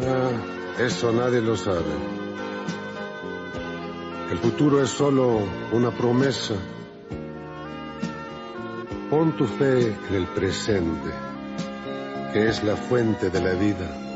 Eso nadie lo sabe. El futuro es solo una promesa. Pon tu fe en el presente, que es la fuente de la vida.